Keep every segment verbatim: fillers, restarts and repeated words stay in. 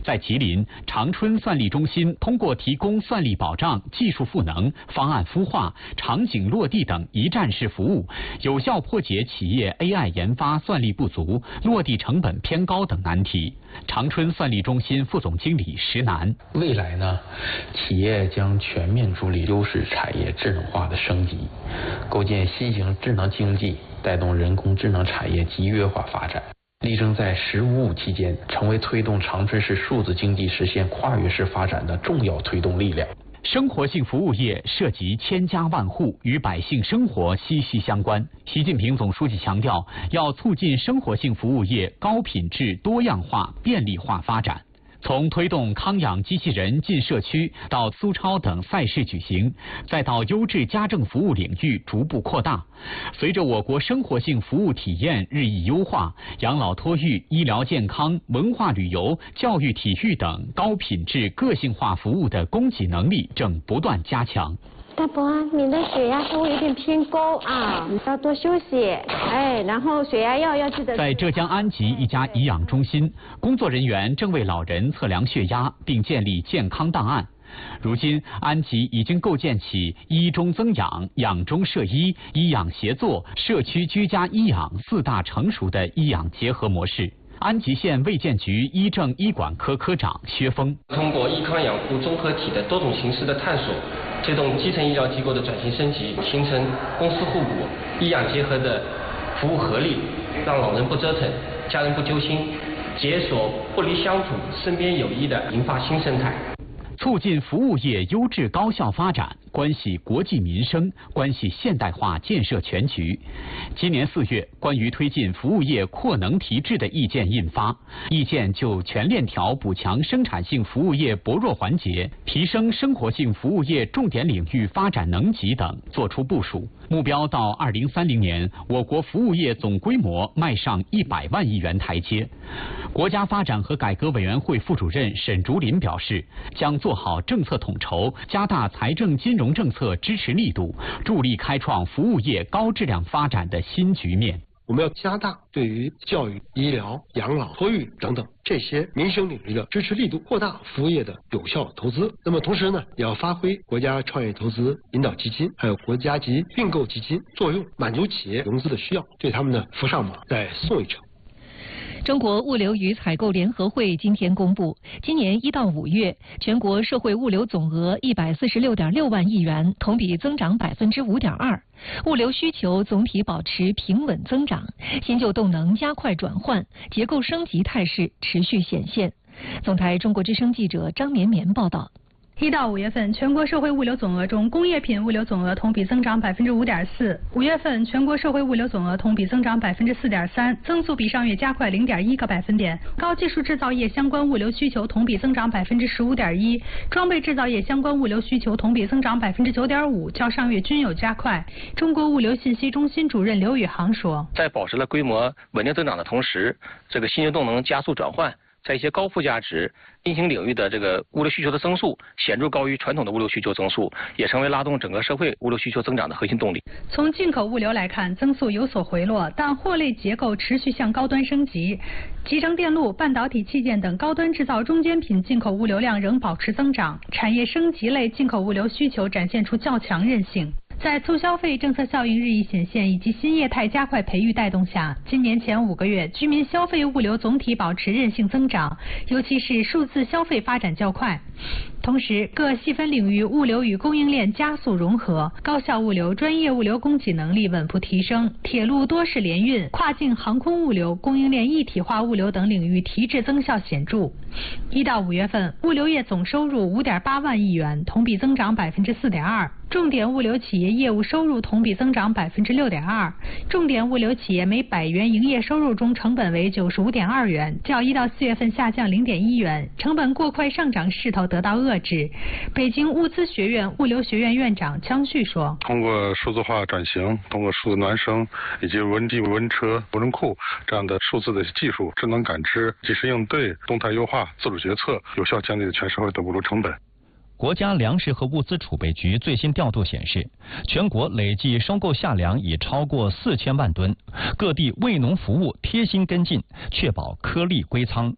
在吉林，长春算力中心通过提供算力保障、技术赋能、方案孵化、场景落地等一站式服务，有效破解企业 A I 研发算力不足、落地成本偏高等难题。长春算力中心副总经理石楠： 未来呢，企业将全面助力优势产业智能化的升级，构建新型智能经济，带动人工智能产业集约化发展。力争在“十五五”期间成为推动长春市数字经济实现跨越式发展的重要推动力量。 生活性服务业涉及千家万户，与百姓生活息息相关。习近平总书记强调，要促进生活性服务业高品质、多样化、便利化发展。从推动康养机器人进社区到苏超等赛事举行，再到优质家政服务领域逐步扩大。随着我国生活性服务体验日益优化，养老托育、医疗健康、文化旅游、教育体育等高品质个性化服务的供给能力正不断加强。 大伯，你的血压稍微有点偏高啊，你要多休息。哎，然后血压药要记得。 在浙江安吉一家颐养中心，工作人员正为老人测量血压，并建立健康档案。如今，安吉已经构建起医中增养、养中摄医、医养协作、社区居家医养四大成熟的医养结合模式。安吉县卫健局医政医管科科长薛峰： 通过医康养护综合体的多种形式的探索，推动基层医疗机构的转型升级，形成公私互补、医养结合的服务合力，让老人不折腾，家人不揪心，解锁不离乡土、身边有医的银发新生态。 促进服务业优质高效发展，关系国计民生，关系现代化建设全局。今年四月，关于推进服务业扩能提质的意见印发，意见就全链条补强生产性服务业薄弱环节，提升生活性服务业重点领域发展能级等作出部署。目标到二零三零年，我国服务业总规模迈上一百万亿元台阶。国家发展和改革委员会副主任沈竹林表示，将做好政策统筹，加大财政金融政策支持力度，助力开创服务业高质量发展的新局面。 我们要加大对于教育、医疗、养老、托育等等这些民生领域的支持力度，扩大服务业的有效投资。那么同时呢，也要发挥国家创业投资引导基金还有国家级并购基金作用，满足企业融资的需要，对他们呢扶上马，再送一程。 中国物流与采购联合会今天公布，今年一到五月，全国社会物流总额一百四十六点六万亿元，同比增长百分之五点二。物流需求总体保持平稳增长，新旧动能加快转换，结构升级态势持续显现。总台中国之声记者张绵绵报道。 一到五月份，全国社会物流总额中，工业品物流总额同比增长百分之五点四。五月份，全国社会物流总额同比增长百分之四点三，增速比上月加快零点一个百分点。高技术制造业相关物流需求同比增长百分之十五点一，装备制造业相关物流需求同比增长百分之九点五，较上月均有加快。中国物流信息中心主任刘宇航说， 在保持了规模稳定增长的同时，这个新旧动能加速转换。在一些高附加值新型领域的这个物流需求的增速显著高于传统的物流需求增速，也成为拉动整个社会物流需求增长的核心动力。 从进口物流来看，增速有所回落，但货类结构持续向高端升级。集成电路、半导体器件等高端制造中间品进口物流量仍保持增长，产业升级类进口物流需求展现出较强韧性。在促消费政策效应日益显现以及新业态加快培育带动下，今年前五个月居民消费物流总体保持韧性增长，尤其是数字消费发展较快。同时，各细分领域物流与供应链加速融合，高效物流、专业物流供给能力稳步提升，铁路多式联运、跨境航空物流、供应链一体化物流等领域提质增效显著。一到五月份，物流业总收入五点八万亿元，同比增长百分之四点二。重点物流企业业务收入同比增长百分之六点二，重点物流企业每百元营业收入中成本为九十五点二元，较一到四月份下降零点一元，成本过快上涨势头得到遏制。北京物资学院物流学院院长姜旭说：“ 通过数字化转型，通过数字孪生以及文地文车无人库这样的数字的技术、智能感知、及时应对、动态优化、自主决策，有效降低了全社会的物流成本。” 国家粮食和物资储备局最新调度显示，全国累计收购夏粮已超过四千万吨，各地为农服务贴心跟进，确保颗粒归仓。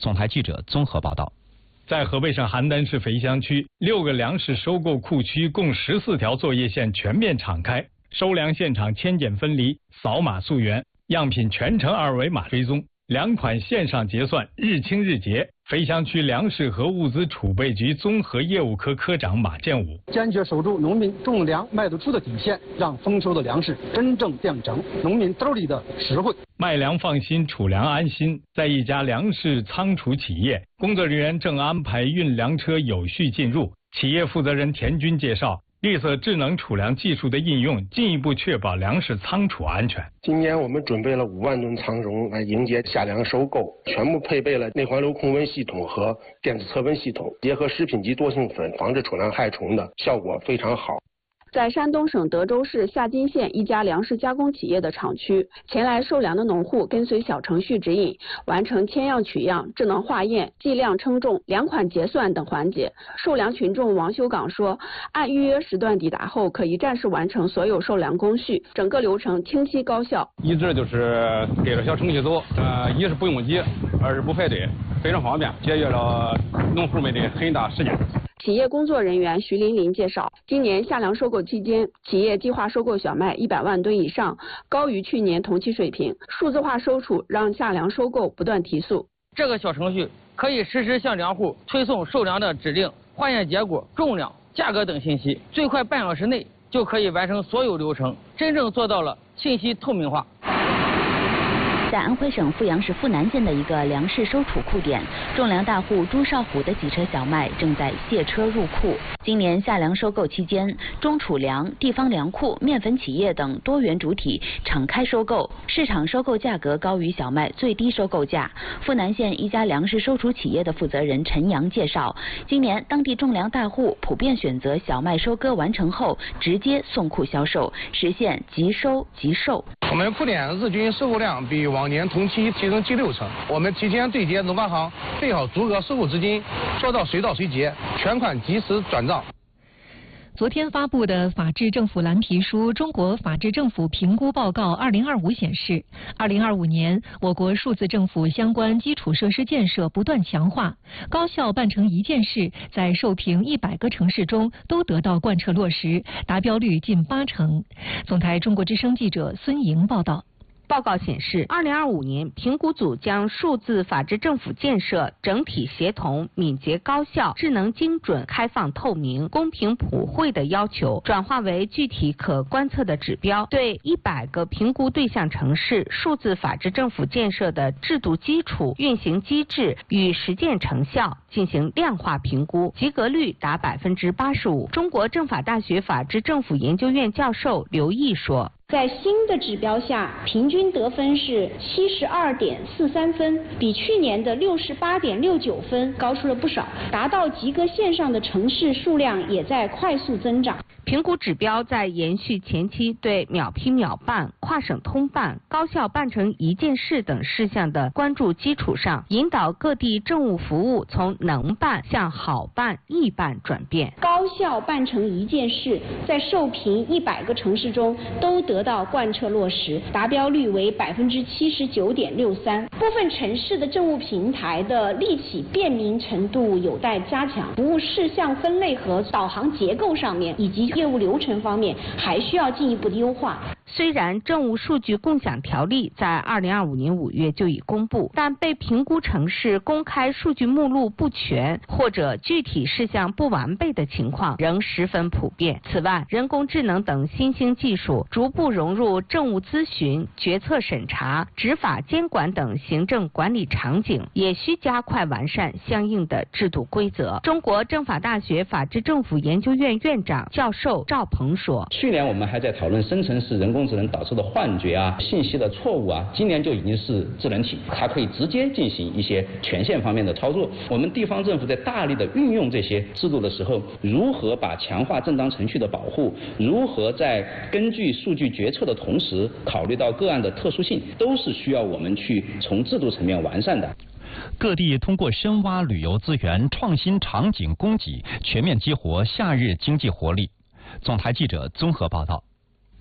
总台记者综合报道。 在河北省邯郸市肥乡区，六个粮食收购库区共十四条作业线全面敞开，收粮现场千检分离，扫码溯源，样品全程二维码追踪，粮款线上结算，日清日结。肥乡区粮食和物资储备局综合业务科科长马建武坚决守住农民种粮卖得出的底线，让丰收的粮食真正变成农民兜里的实惠。 卖粮放心，储粮安心。在一家粮食仓储企业，工作人员正安排运粮车有序进入。企业负责人田军介绍，绿色智能储粮技术的应用，进一步确保粮食仓储安全。 今年我们准备了五万吨仓容来迎接夏粮收购，全部配备了内环流控温系统和电子测温系统，结合食品级多性粉，防治储粮害虫的效果非常好。 在山东省德州市夏津县一家粮食加工企业的厂区，前来售粮的农户跟随小程序指引，完成签样取样、智能化验、计量称重、粮款结算等环节。售粮群众王修岗说，按预约时段抵达后，可一站式完成所有售粮工序，整个流程清晰高效。 一直就是给了小程序走，呃，一是不用急，二是不排队，非常方便，节约了农户们的很大时间。 企业工作人员徐琳琳介绍，今年夏粮收购期间，企业计划收购小麦一百万吨以上，高于去年同期水平。数字化收储让夏粮收购不断提速。 这个小程序可以实时向粮户推送售粮的指令、化验结果、重量、价格等信息，最快半小时内就可以完成所有流程，真正做到了信息透明化。 在安徽省阜阳市阜南县的一个粮食收储库点，种粮大户朱少虎的几车小麦正在卸车入库。今年夏粮收购期间，中储粮、地方粮库、面粉企业等多元主体敞开收购，市场收购价格高于小麦最低收购价。阜南县一家粮食收储企业的负责人陈阳介绍，今年当地种粮大户普遍选择小麦收割完成后直接送库销售，实现即收即售。 我们库点日均收购量比往年同期提升近六成。我们提前对接农发行，备好足额收购资金，说到随到随结，全款及时转账。 昨天发布的法治政府蓝皮书《中国法治政府评估报告二零二五》显示，二零二五年我国数字政府相关基础设施建设不断强化，高效办成一件事在受评一百个城市中都得到贯彻落实，达标率近八成。总台中国之声记者孙莹报道。 报告显示，二零二五年评估组将数字法治政府建设整体协同、敏捷高效、智能精准、开放透明、公平普惠的要求，转化为具体可观测的指标，对一百个评估对象城市数字法治政府建设的制度基础、运行机制与实践成效进行量化评估，及格率达百分之八十五。中国政法大学法治政府研究院教授刘毅说， 在新的指标下，平均得分是七十二点四三分，比去年的六十八点六九分高出了不少。达到及格线上的城市数量也在快速增长。 评估指标在延续前期对秒批秒办、跨省通办、高效办成一件事等事项的关注基础上，引导各地政务服务从能办向好办、易办转变。 高效办成一件事，在受评一百个城市中都得到贯彻落实，达标率为百分之七十九点六三。部分城市的政务平台的立体便民程度有待加强，服务事项分类和导航结构上面以及业务流程方面还需要进一步的优化。 虽然政务数据共享条例在二零二五年五月就已公布，但被评估城市公开数据目录不全或者具体事项不完备的情况仍十分普遍。此外，人工智能等新兴技术逐步融入政务咨询、决策审查、执法监管等行政管理场景，也需加快完善相应的制度规则。中国政法大学法治政府研究院院长教授赵鹏说， 去年我们还在讨论生成式人工智能导致的幻觉啊、信息的错误啊，今年就已经是智能体，它可以直接进行一些权限方面的操作。我们地方政府在大力的运用这些制度的时候，如何把强化正当程序的保护，如何在根据数据决策的同时考虑到个案的特殊性，都是需要我们去从制度层面完善的。 各地通过深挖旅游资源、创新场景供给，全面激活夏日经济活力。总台记者综合报道。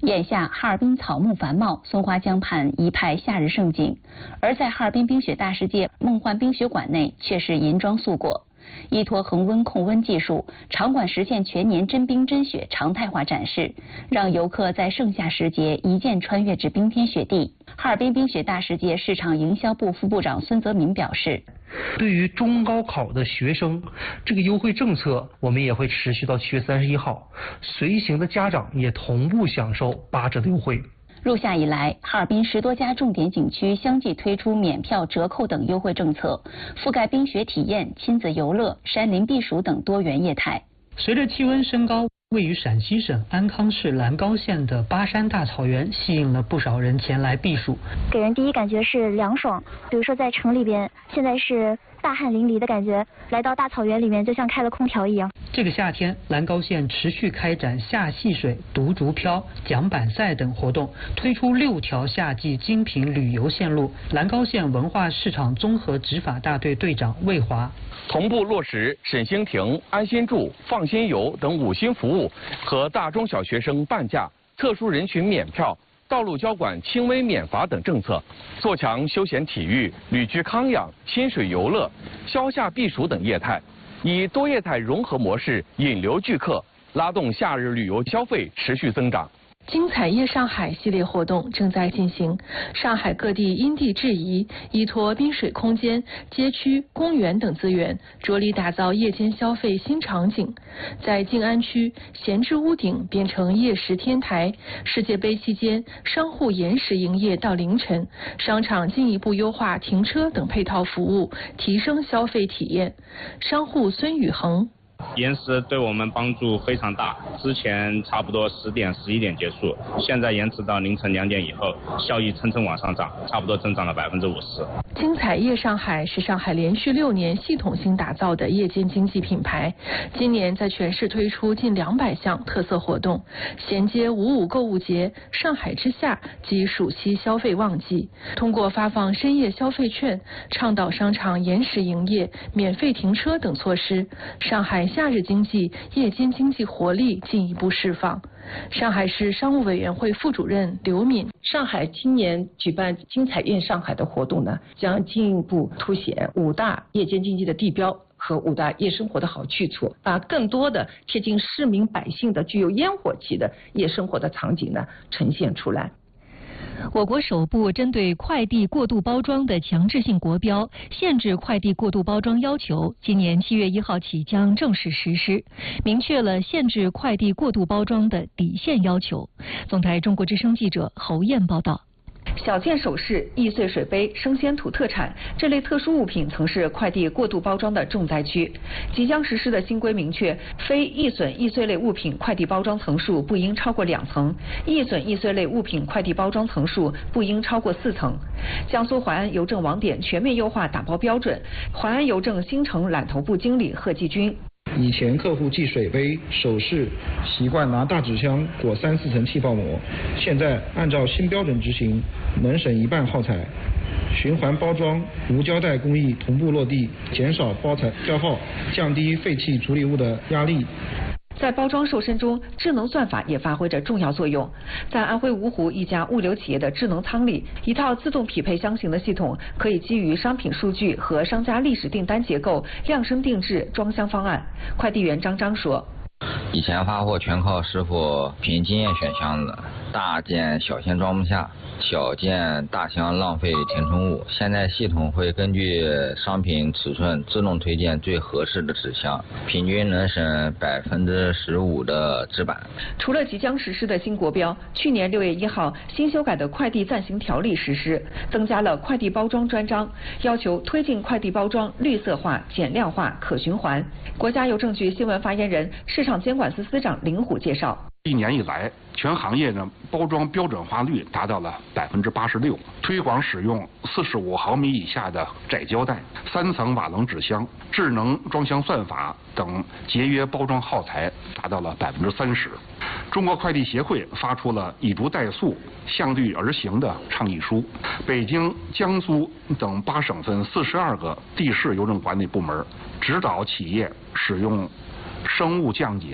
眼下哈尔滨草木繁茂，松花江畔一派夏日盛景，而在哈尔滨冰雪大世界梦幻冰雪馆内却是银装素裹。依托恒温控温技术，场馆实现全年真冰真雪常态化展示，让游客在盛夏时节一键穿越至冰天雪地。哈尔滨冰雪大世界市场营销部副部长孙泽民表示， 对于中高考的学生，这个优惠政策我们也会持续到七月三十一号，随行的家长也同步享受八折的优惠。 入夏以来，哈尔滨十多家重点景区相继推出免票、折扣等优惠政策，覆盖冰雪体验、亲子游乐、山林避暑等多元业态。 随着气温升高，位于陕西省安康市兰高县的巴山大草原吸引了不少人前来避暑， 给人第一感觉是凉爽。比如说在城里边，现在是大汗淋漓的感觉，来到大草原里面就像开了空调一样。 这个夏天，兰高县持续开展夏戏水、独竹漂、桨板赛等活动，推出六条夏季精品旅游线路。兰高县文化市场综合执法大队队长魏华。 同步落实沈星亭、安心住、放心游等五星服务和大中小学生半价、特殊人群免票、道路交管轻微免罚等政策，做强休闲体育、旅居康养、亲水游乐、消夏避暑等业态，以多业态融合模式引流聚客，拉动夏日旅游消费持续增长。 精彩夜上海系列活动正在进行，上海各地因地制宜，依托滨水空间、街区、公园等资源，着力打造夜间消费新场景。在静安区，闲置屋顶变成夜食天台；世界杯期间，商户延时营业到凌晨；商场进一步优化停车等配套服务，提升消费体验。商户孙宇恒。 延时对我们帮助非常大，之前差不多十点、十一点结束，现在延迟到凌晨两点以后，效益蹭蹭往上涨，差不多增长了百分之五十。 精彩夜上海是上海连续六年系统性打造的夜间经济品牌，今年在全市推出近两百项特色活动，衔接五五购物节、上海之夏及暑期消费旺季，通过发放深夜消费券、倡导商场延时营业、免费停车等措施，上海夏日经济、夜间经济活力进一步释放。上海市商务委员会副主任刘敏， 上海今年举办精彩夜上海的活动呢，将进一步凸显五大夜间经济的地标和五大夜生活的好去处，把更多的贴近市民百姓的具有烟火气的夜生活的场景呢呈现出来。 我国首部针对快递过度包装的强制性国标，限制快递过度包装要求，今年七月一号起将正式实施，明确了限制快递过度包装的底线要求。总台中国之声记者侯燕报道。 小件首饰、易碎水杯、生鲜土特产这类特殊物品曾是快递过度包装的重灾区。即将实施的新规明确，非易损易碎类物品快递包装层数不应超过两层，易损易碎类物品快递包装层数不应超过四层。江苏淮安邮政网点全面优化打包标准，淮安邮政新城揽头部经理贺继军。 以前客户寄水杯、首饰习惯拿大纸箱裹三四层气泡膜，现在按照新标准执行，能省一半耗材。循环包装、无胶带工艺同步落地，减少包材消耗，降低废弃处理物的压力。 在包装瘦身中，智能算法也发挥着重要作用。在安徽芜湖一家物流企业的智能仓里，一套自动匹配箱型的系统，可以基于商品数据和商家历史订单结构，量身定制装箱方案。快递员张张说： 以前发货全靠师傅凭经验选箱子，大件小件装不下，小件大箱浪费填充物。现在系统会根据商品尺寸自动推荐最合适的纸箱，平均能省百分之十五的纸板。 除了即将实施的新国标，去年六月一号新修改的快递暂行条例实施，增加了快递包装专章，要求推进快递包装绿色化、减量化、可循环。国家邮政局新闻发言人、市场监管司司长林虎介绍。 一年以来，全行业呢包装标准化率达到了百分之八十六，推广使用四十五毫米以下的窄胶带、三层瓦楞纸箱、智能装箱算法等节约包装耗材达到了百分之三十。中国快递协会发出了以不怠速、向律而行的倡议书。北京、江苏等八省份四十二个地市邮政管理部门指导企业使用生物降解、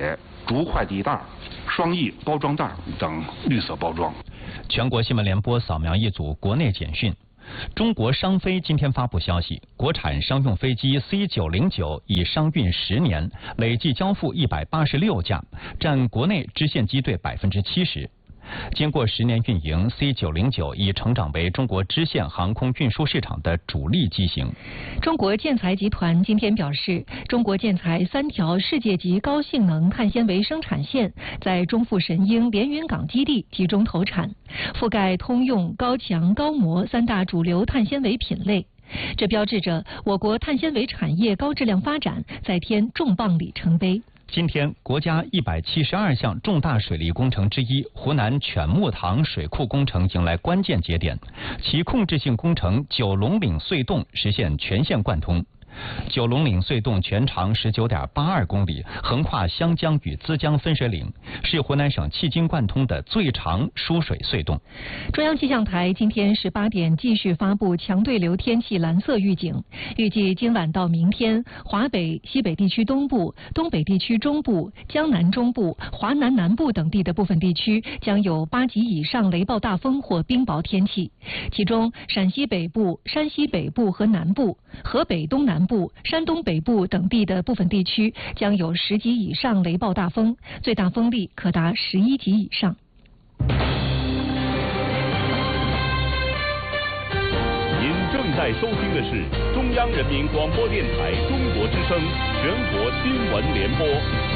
竹快递袋、双翼包装袋等绿色包装。 全国新闻联播扫描一组国内简讯。中国商飞今天发布消息，国产商用飞机 C 九零九已商运十年，累计交付一百八十六架，占国内支线机队百分之七十。经过十年运营 ，C 九零九已成长为中国支线航空运输市场的主力机型。 中国建材集团今天表示，中国建材三条世界级高性能碳纤维生产线在中富神鹰连云港基地集中投产，覆盖通用、高强、高模三大主流碳纤维品类。这标志着我国碳纤维产业高质量发展再添重磅里程碑。 今天，国家一百七十二项重大水利工程之一湖南犬木塘水库工程迎来关键节点，其控制性工程九龙岭隧洞实现全线贯通。九龙岭隧洞全长 十九点八二公里，横跨湘江与资江分水岭，是湖南省迄今贯通的最长输水隧洞。 中央气象台今天十八点继续发布强对流天气蓝色预警，预计今晚到明天，华北、西北地区东部、东北地区中部、江南中部、华南南部等地的部分地区将有八级以上雷暴大风或冰雹天气，其中陕西北部、山西北部和南部、河北东南部、山东北部等地的部分地区将有十级以上雷暴大风，最大风力可达十一级以上。 您正在收听的是中央人民广播电台中国之声全国新闻联播。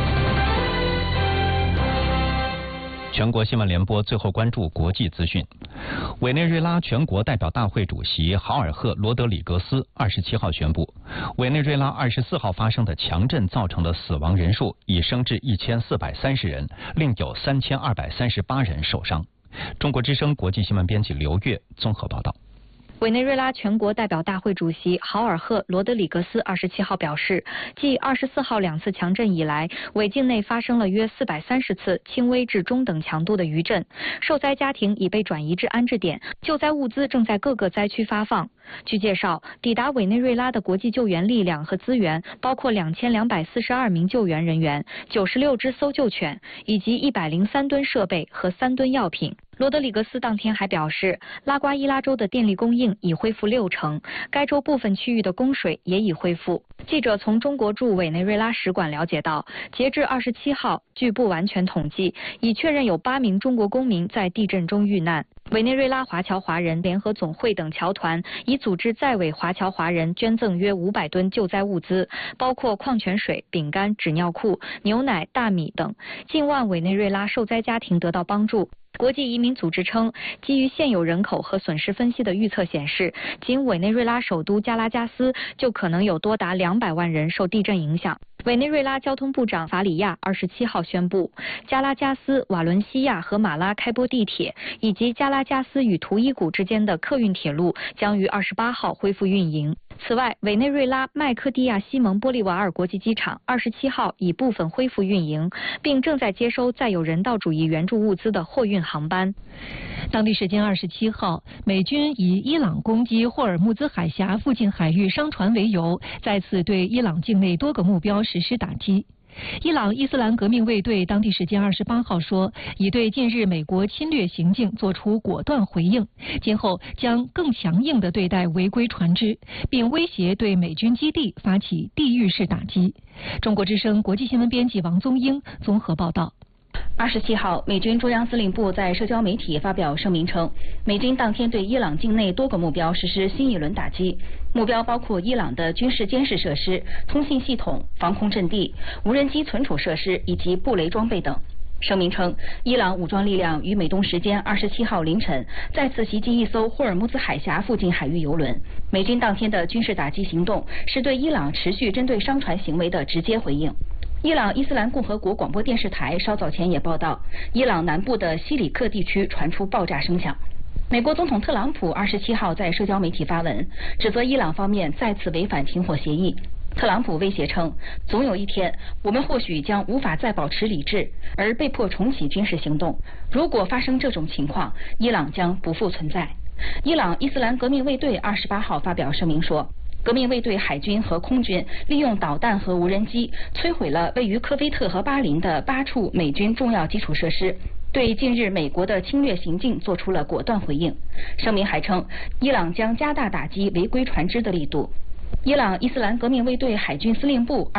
全国新闻联播最后关注国际资讯。委内瑞拉全国代表大会主席豪尔赫·罗德里格斯二十七号宣布，委内瑞拉二十四号发生的强震造成的死亡人数已升至一千四百三十人，另有三千二百三十八人受伤。中国之声国际新闻编辑刘月综合报道。 委内瑞拉全国代表大会主席豪尔赫·罗德里格斯二十七号表示，继二十四号两次强震以来，委境内发生了约四百三十次轻微至中等强度的余震，受灾家庭已被转移至安置点，救灾物资正在各个灾区发放。据介绍，抵达委内瑞拉的国际救援力量和资源包括两千两百四十二名救援人员、九十六只搜救犬以及一百零三吨设备和三吨药品。罗德里格斯当天还表示，拉瓜伊拉州的电力供应已恢复六成，该州部分区域的供水也已恢复。记者从中国驻委内瑞拉使馆了解到，截至二十七号，据不完全统计，已确认有八名中国公民在地震中遇难。委内瑞拉华侨华人联合总会等侨团已组织在委华侨华人捐赠约五百吨救灾物资，包括矿泉水、饼干、纸尿裤、牛奶、大米等，近万委内瑞拉受灾家庭得到帮助。国际移民组织称，基于现有人口和损失分析的预测显示，仅委内瑞拉首都加拉加斯就可能有多达两百万人受地震影响。委内瑞拉交通部长法里亚二十七号宣布，加拉加斯、瓦伦西亚和马拉开波地铁以及加拉加斯与图伊古之间的客运铁路将于二十八号恢复运营。此外，委内瑞拉麦克蒂亚西蒙玻利瓦尔国际机场二十七号已部分恢复运营，并正在接收载有人道主义援助物资的货运航班。 当地时间二十七号，美军以伊朗攻击霍尔木兹海峡附近海域商船为由，再次对伊朗境内多个目标实施打击。伊朗伊斯兰革命卫队当地时间二十八号说，已对近日美国侵略行径作出果断回应，今后将更强硬地对待违规船只，并威胁对美军基地发起地狱式打击。中国之声国际新闻编辑王宗英综合报道。 二十七号，美军中央司令部在社交媒体发表声明称，美军当天对伊朗境内多个目标实施新一轮打击，目标包括伊朗的军事监视设施、通信系统、防空阵地、无人机存储设施以及布雷装备等。声明称，伊朗武装力量于美东时间二十七号凌晨再次袭击一艘霍尔木兹海峡附近海域油轮。美军当天的军事打击行动是对伊朗持续针对商船行为的直接回应。伊朗伊斯兰共和国广播电视台稍早前也报道，伊朗南部的西里克地区传出爆炸声响。美国总统特朗普二十七号在社交媒体发文，指责伊朗方面再次违反停火协议。特朗普威胁称，总有一天我们或许将无法再保持理智，而被迫重启军事行动。如果发生这种情况，伊朗将不复存在。伊朗伊斯兰革命卫队二十八号发表声明说， 革命卫队海军和空军利用导弹和无人机摧毁了位于科威特和巴林的八处美军重要基础设施，对近日美国的侵略行径做出了果断回应。声明还称，伊朗将加大打击违规船只的力度。伊朗伊斯兰革命卫队海军司令部